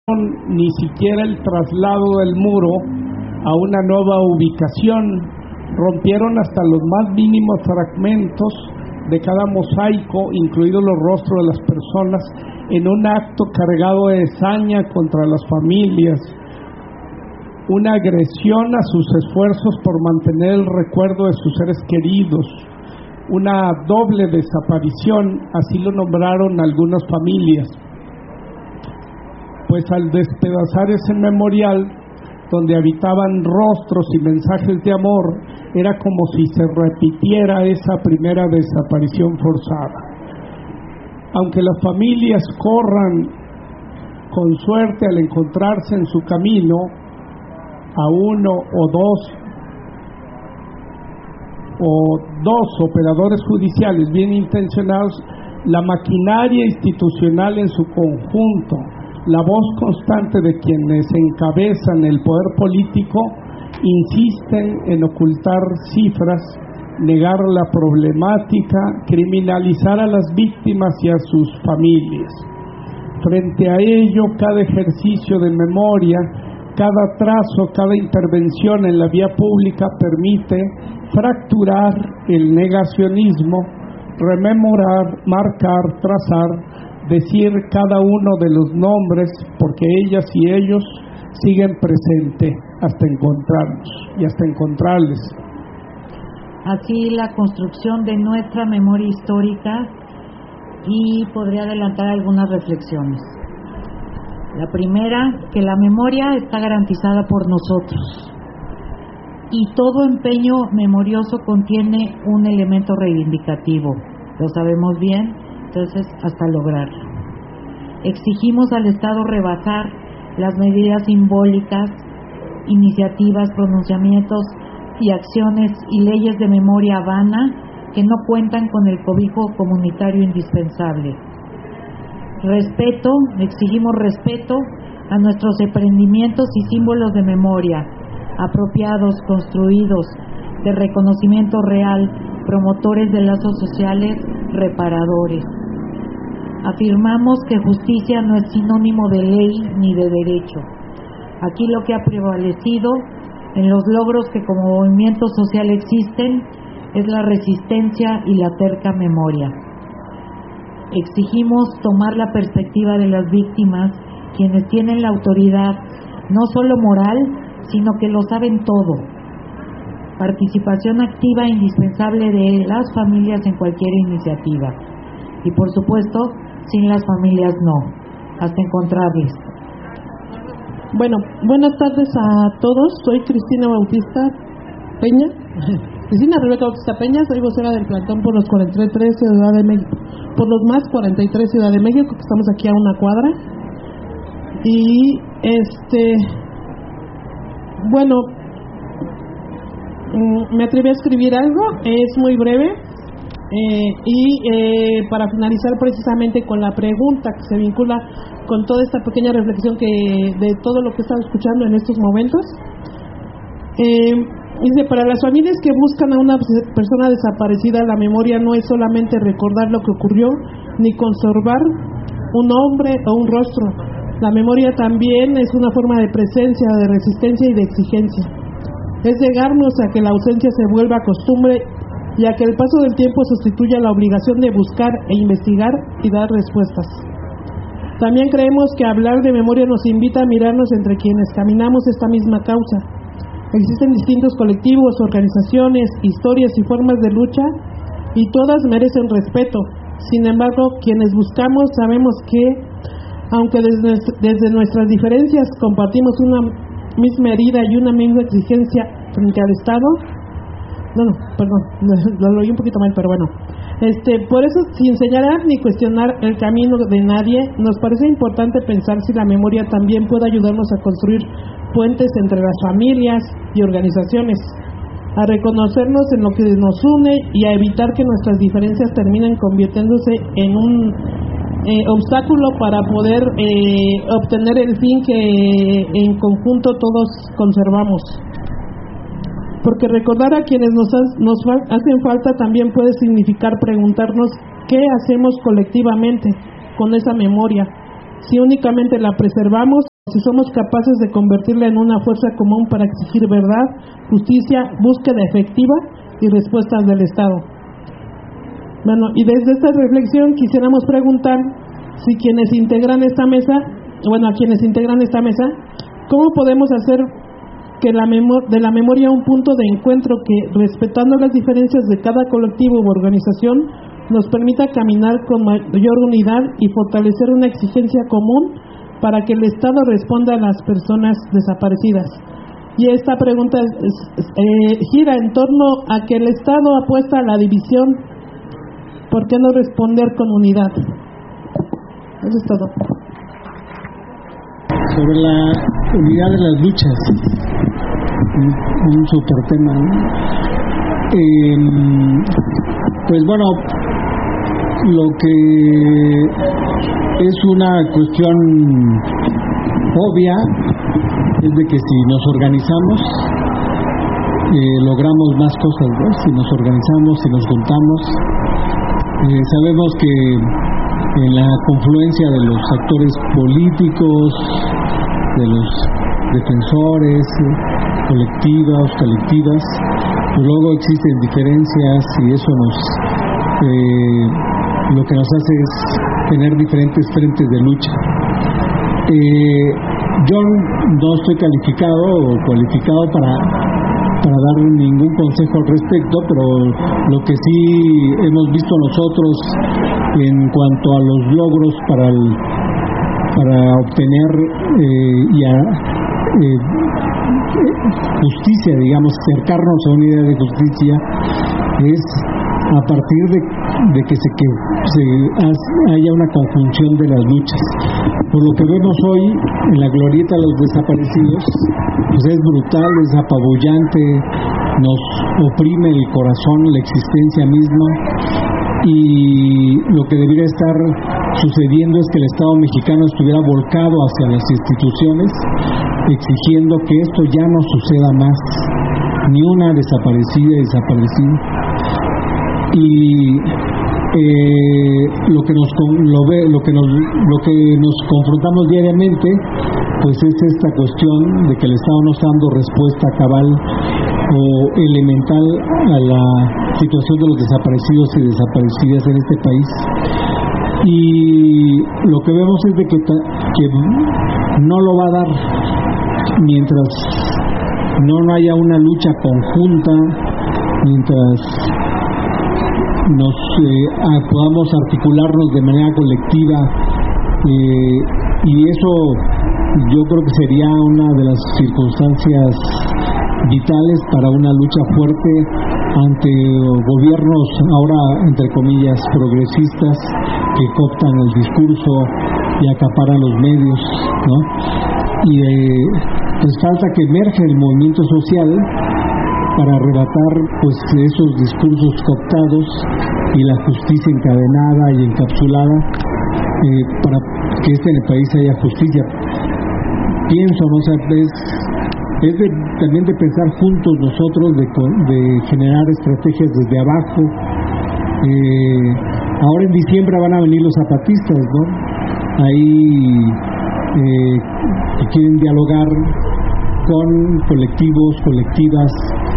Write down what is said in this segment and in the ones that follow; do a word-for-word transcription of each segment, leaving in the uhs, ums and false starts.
ni siquiera el traslado del muro a una nueva ubicación. Rompieron hasta los más mínimos fragmentos de cada mosaico, incluidos los rostros de las personas, en un acto cargado de saña contra las familias, una agresión a sus esfuerzos por mantener el recuerdo de sus seres queridos, una doble desaparición, así lo nombraron algunas familias. Pues al despedazar ese memorial, donde habitaban rostros y mensajes de amor, era como si se repitiera esa primera desaparición forzada. Aunque las familias corran con suerte al encontrarse en su camino a uno o dos o dos operadores judiciales bien intencionados, la maquinaria institucional en su conjunto, la voz constante de quienes encabezan el poder político, insisten en ocultar cifras, negar la problemática, criminalizar a las víctimas y a sus familias. Frente a ello, cada ejercicio de memoria, cada trazo, cada intervención en la vía pública permite fracturar el negacionismo, rememorar, marcar, trazar, decir cada uno de los nombres, porque ellas y ellos siguen presentes hasta encontrarnos y hasta encontrarles. Así la construcción de nuestra memoria histórica, y podría adelantar algunas reflexiones. La primera, que la memoria está garantizada por nosotros, y todo empeño memorioso contiene un elemento reivindicativo, lo sabemos bien, entonces hasta lograrlo. Exigimos al Estado rebajar las medidas simbólicas, iniciativas, pronunciamientos y acciones y leyes de memoria vana que no cuentan con el cobijo comunitario indispensable. Respeto, exigimos respeto a nuestros emprendimientos y símbolos de memoria, apropiados, construidos, de reconocimiento real, promotores de lazos sociales, reparadores. Afirmamos que justicia no es sinónimo de ley ni de derecho. Aquí lo que ha prevalecido en los logros que como movimiento social existen es la resistencia y la terca memoria. Exigimos tomar la perspectiva de las víctimas, quienes tienen la autoridad, no solo moral, sino que lo saben todo. Participación activa e indispensable de las familias en cualquier iniciativa. Y por supuesto, sin las familias no, hasta encontrarles. Bueno, buenas tardes a todos. Soy Cristina Bautista Peña. Cristina Rebeca Bautista Peña, soy vocera del plantón por los cuarenta y tres Ciudad de México, por los más cuarenta y tres Ciudad de México, que estamos aquí a una cuadra. Y este, bueno, me atreví a escribir algo, es muy breve, eh, y eh, para finalizar precisamente con la pregunta que se vincula con toda esta pequeña reflexión que de todo lo que he estado escuchando en estos momentos. Eh, dice, para las familias que buscan a una persona desaparecida, la memoria no es solamente recordar lo que ocurrió, ni conservar un nombre o un rostro. La memoria también es una forma de presencia, de resistencia y de exigencia. Es llegarnos a que la ausencia se vuelva costumbre y a que el paso del tiempo sustituya la obligación de buscar e investigar y dar respuestas. También creemos que hablar de memoria nos invita a mirarnos entre quienes caminamos esta misma causa. Existen distintos colectivos, organizaciones, historias y formas de lucha, y todas merecen respeto. Sin embargo, quienes buscamos sabemos que, aunque desde, desde nuestras diferencias compartimos una misma herida y una misma exigencia frente al Estado, no, no, perdón, lo oí un poquito mal, pero bueno, este, por eso, sin señalar ni cuestionar el camino de nadie, nos parece importante pensar si la memoria también puede ayudarnos a construir puentes entre las familias y organizaciones, a reconocernos en lo que nos une y a evitar que nuestras diferencias terminen convirtiéndose en un eh, obstáculo para poder eh, obtener el fin que en conjunto todos conservamos. Porque recordar a quienes nos, ha, nos hacen falta también puede significar preguntarnos qué hacemos colectivamente con esa memoria, si únicamente la preservamos si somos capaces de convertirla en una fuerza común para exigir verdad, justicia, búsqueda efectiva y respuestas del Estado. Bueno, y desde esta reflexión quisiéramos preguntar si quienes integran esta mesa, bueno, a quienes integran esta mesa, ¿cómo podemos hacer que la memor- de la memoria un punto de encuentro que, respetando las diferencias de cada colectivo u organización, nos permita caminar con mayor unidad y fortalecer una exigencia común para que el Estado responda a las personas desaparecidas? Y esta pregunta es, es, eh, gira en torno a que el Estado apuesta a la división. ¿Por qué no responder con unidad? Eso es todo. Sobre la unidad de las luchas, un, un super tema, ¿no? Eh, pues bueno, lo que es una cuestión obvia es de que si nos organizamos eh, logramos más cosas, ¿no? Si nos organizamos, si nos juntamos, eh, sabemos que en la confluencia de los actores políticos, de los defensores, colectivos, colectivas, pues luego existen diferencias y eso nos eh, lo que nos hace es tener diferentes frentes de lucha. Eh, yo no estoy calificado o cualificado para para dar ningún consejo al respecto, pero lo que sí hemos visto nosotros en cuanto a los logros para el, para obtener eh, y a, eh, justicia, digamos, acercarnos a una idea de justicia, es a partir de, de que se que se hace, haya una conjunción de las luchas. Por lo que vemos hoy en la glorieta de los desaparecidos, pues es brutal, es apabullante, nos oprime el corazón, la existencia misma, y lo que debería estar sucediendo es que el Estado mexicano estuviera volcado hacia las instituciones, exigiendo que esto ya no suceda más, ni una desaparecida y desaparecida. Y eh, lo que nos lo ve, lo que nos lo que nos confrontamos diariamente, pues es esta cuestión de que el Estado no está dando respuesta cabal o elemental a la situación de los desaparecidos y desaparecidas en este país. Y lo que vemos es de que, que no lo va a dar mientras no, no haya una lucha conjunta, mientras nos eh, a, podamos articularnos de manera colectiva, eh, y eso yo creo que sería una de las circunstancias vitales para una lucha fuerte ante gobiernos ahora entre comillas progresistas que cooptan el discurso y acaparan los medios, ¿no? Y eh, pues falta que emerja el movimiento social para arrebatar pues esos discursos cooptados y la justicia encadenada y encapsulada, eh, para que este en el país haya justicia. Pienso, no sé, es, es de, también de pensar juntos nosotros, de, de generar estrategias desde abajo. Eh, ahora en diciembre van a venir los zapatistas, ¿no? Ahí eh, que quieren dialogar con colectivos, colectivas,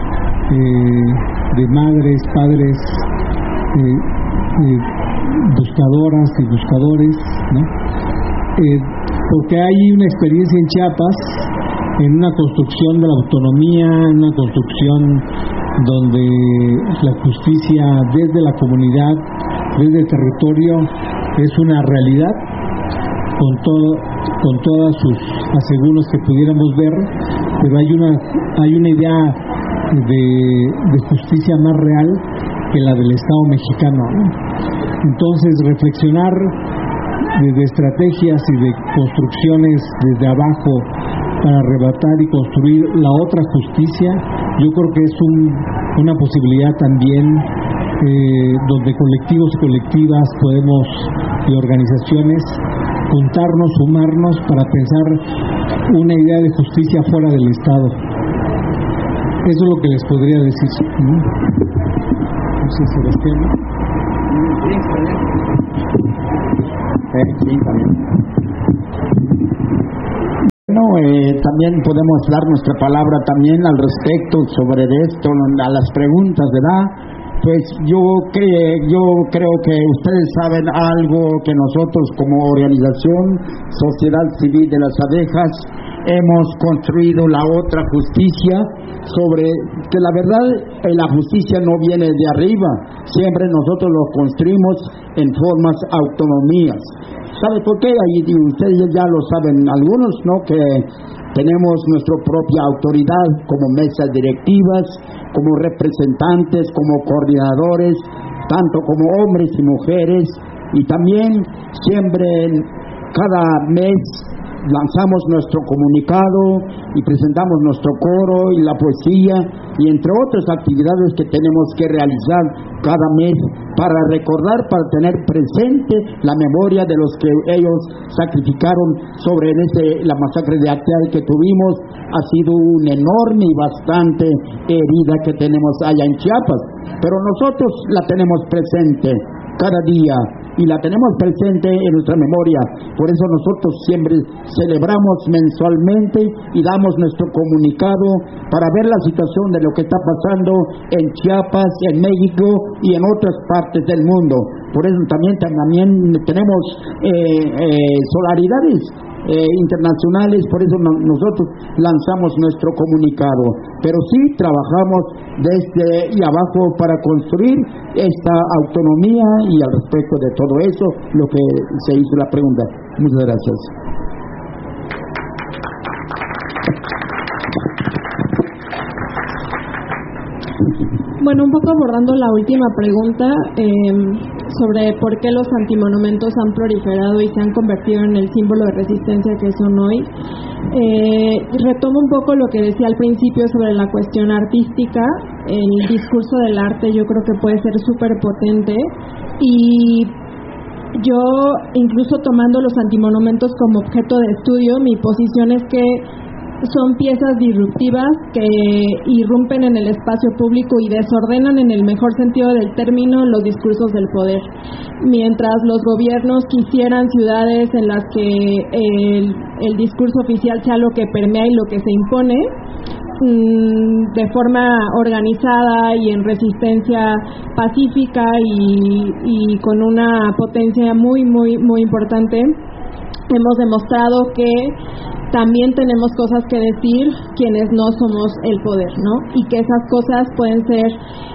eh, de madres, padres, eh, eh, buscadoras y buscadores, ¿no? Eh, porque hay una experiencia en Chiapas en una construcción de la autonomía, en una construcción donde la justicia desde la comunidad, desde el territorio, es una realidad con todo, con todas sus aseguros que pudiéramos ver, pero hay una hay una idea de, de justicia más real que la del Estado mexicano, ¿no? Entonces reflexionar de estrategias y de construcciones desde abajo para arrebatar y construir la otra justicia, yo creo que es un, una posibilidad también, eh, donde colectivos y colectivas podemos, y organizaciones, juntarnos, sumarnos para pensar una idea de justicia fuera del Estado. Eso es lo que les podría decir. ¿No? No sé, Sebastián. Sí, también. No, eh, también podemos dar nuestra palabra también al respecto sobre esto, a las preguntas, ¿verdad? Pues yo, cre yo creo que ustedes saben algo que nosotros como organización Sociedad Civil de las Abejas hemos construido la otra justicia, sobre que la verdad eh, la justicia no viene de arriba, siempre nosotros lo construimos en formas autonomías. ¿Sabe por qué? Ahí ustedes ya lo saben algunos, ¿no? Que tenemos nuestra propia autoridad como mesas directivas, como representantes, como coordinadores, tanto como hombres y mujeres, y también siempre cada mes lanzamos nuestro comunicado y presentamos nuestro coro y la poesía y entre otras actividades que tenemos que realizar cada mes para recordar, para tener presente la memoria de los que ellos sacrificaron sobre ese, la masacre de Acteal que tuvimos. Ha sido una enorme y bastante herida que tenemos allá en Chiapas, pero nosotros la tenemos presente cada día y la tenemos presente en nuestra memoria. Por eso nosotros siempre celebramos mensualmente y damos nuestro comunicado para ver la situación de lo que está pasando en Chiapas, en México y en otras partes del mundo. Por eso también, también tenemos eh, eh, solidaridades Eh, internacionales, por eso no, nosotros lanzamos nuestro comunicado, pero sí trabajamos desde y abajo para construir esta autonomía y al respecto de todo eso, lo que se hizo la pregunta. Muchas gracias. Bueno, un poco abordando la última pregunta eh, sobre por qué los antimonumentos han proliferado y se han convertido en el símbolo de resistencia que son hoy. Eh, retomo un poco lo que decía al principio sobre la cuestión artística. El discurso del arte yo creo que puede ser súper potente y yo, incluso tomando los antimonumentos como objeto de estudio, mi posición es que son piezas disruptivas que irrumpen en el espacio público y desordenan en el mejor sentido del término los discursos del poder. Mientras los gobiernos quisieran ciudades en las que el, el discurso oficial sea lo que permea y lo que se impone, de forma organizada y en resistencia pacífica y, y con una potencia muy, muy, muy importante, hemos demostrado que también tenemos cosas que decir quienes no somos el poder, ¿no? Y que esas cosas pueden ser,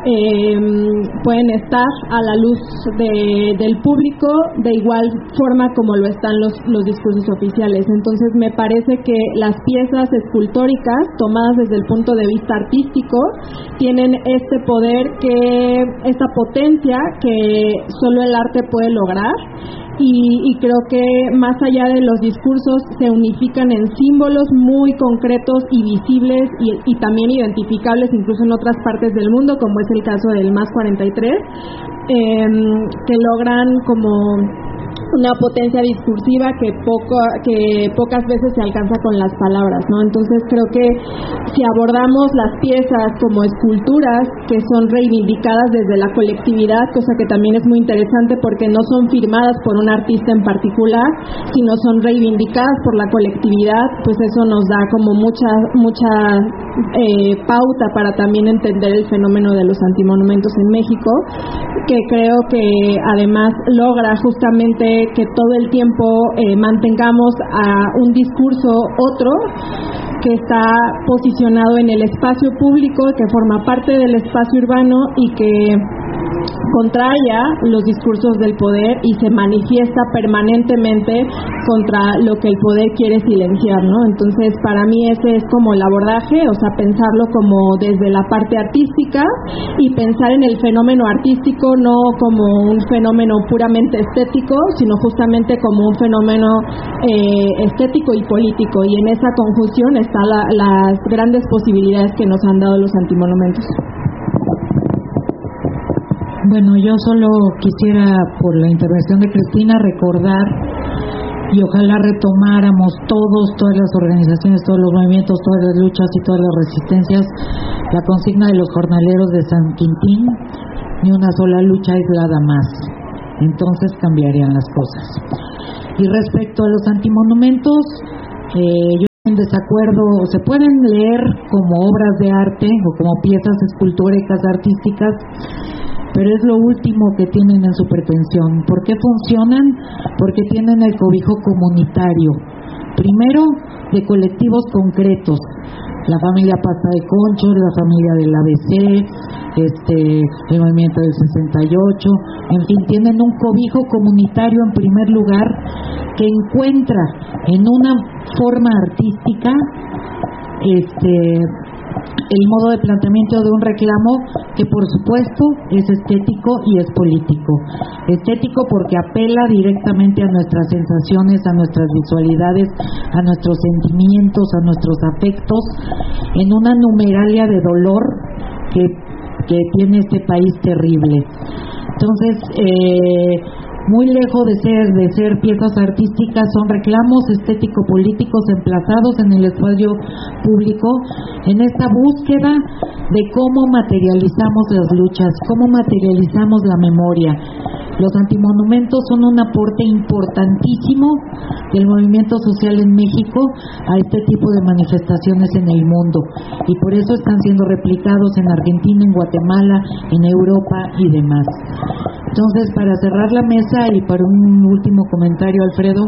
eh, pueden estar a la luz de, del público de igual forma como lo están los, los discursos oficiales. Entonces me parece que las piezas escultóricas tomadas desde el punto de vista artístico tienen este poder, que esta potencia que solo el arte puede lograr. Y, y creo que más allá de los discursos se unifican en símbolos muy concretos y visibles y, y también identificables incluso en otras partes del mundo, como es el caso del M A S cuarenta y tres, eh, que logran como una potencia discursiva que poco que pocas veces se alcanza con las palabras, ¿no? Entonces creo que si abordamos las piezas como esculturas que son reivindicadas desde la colectividad, cosa que también es muy interesante porque no son firmadas por un artista en particular, sino son reivindicadas por la colectividad, pues eso nos da como mucha mucha eh, pauta para también entender el fenómeno de los antimonumentos en México, que creo que además logra justamente que todo el tiempo eh, mantengamos a un discurso otro que está posicionado en el espacio público, que forma parte del espacio urbano y que contraria los discursos del poder y se manifiesta permanentemente contra lo que el poder quiere silenciar, ¿no? Entonces, para mí ese es como el abordaje, o sea, pensarlo como desde la parte artística y pensar en el fenómeno artístico no como un fenómeno puramente estético, sino justamente como un fenómeno eh, estético y político, y en esa conjunción están la, las grandes posibilidades que nos han dado los antimonumentos. Bueno, yo solo quisiera, por la intervención de Cristina, recordar y ojalá retomáramos todos, todas las organizaciones, todos los movimientos, todas las luchas y todas las resistencias, la consigna de los jornaleros de San Quintín: ni una sola lucha aislada más. Entonces cambiarían las cosas. Y respecto a los antimonumentos, eh, yo en desacuerdo, se pueden leer como obras de arte o como piezas escultóricas artísticas, pero es lo último que tienen en su pretensión. ¿Por qué funcionan? Porque tienen el cobijo comunitario, primero de colectivos concretos, la familia Pasta de Concho, la familia del A B C, este, el movimiento del sesenta y ocho, en fin, tienen un cobijo comunitario en primer lugar, que encuentra en una forma artística este el modo de planteamiento de un reclamo que por supuesto es estético y es político. Estético porque apela directamente a nuestras sensaciones, a nuestras visualidades, a nuestros sentimientos, a nuestros afectos, en una numeralia de dolor que, que tiene este país terrible. Entonces, eh, muy lejos de ser de ser piezas artísticas, son reclamos estético-políticos emplazados en el espacio público, en esta búsqueda de cómo materializamos las luchas, cómo materializamos la memoria. Los antimonumentos son un aporte importantísimo del movimiento social en México a este tipo de manifestaciones en el mundo, y por eso están siendo replicados en Argentina, en Guatemala, en Europa y demás. Entonces, para cerrar la mesa y para un último comentario, Alfredo.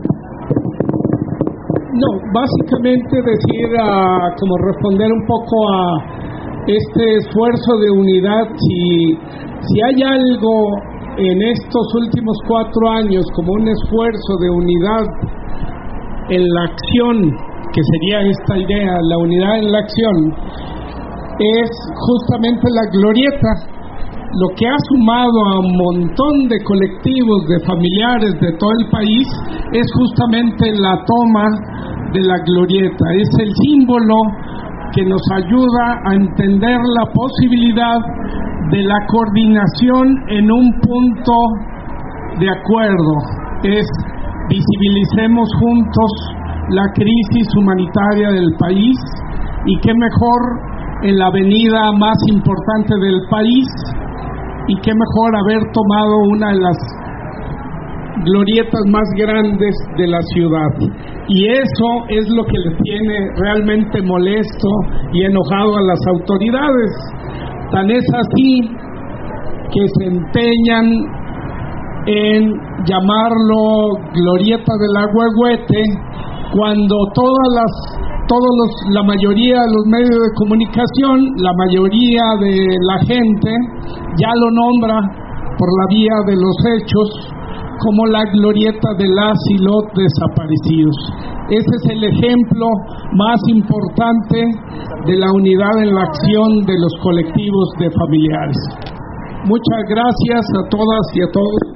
No, básicamente decir, uh, como responder un poco a este esfuerzo de unidad. Si, si hay algo en estos últimos cuatro años como un esfuerzo de unidad en la acción, que sería esta idea, la unidad en la acción, es justamente la glorieta. Lo que ha sumado a un montón de colectivos, de familiares de todo el país, es justamente la toma de la glorieta. Es el símbolo que nos ayuda a entender la posibilidad de la coordinación en un punto de acuerdo. Es visibilicemos juntos la crisis humanitaria del país, y qué mejor en la avenida más importante del país, y qué mejor haber tomado una de las glorietas más grandes de la ciudad. Y eso es lo que les tiene realmente molesto y enojado a las autoridades. Tan es así que se empeñan en llamarlo glorieta del Agüehuete, cuando todas las todos los, la mayoría de los medios de comunicación, la mayoría de la gente ya lo nombra por la vía de los hechos como la glorieta de las y los desaparecidos. Ese es el ejemplo más importante de la unidad en la acción de los colectivos de familiares. Muchas gracias a todas y a todos.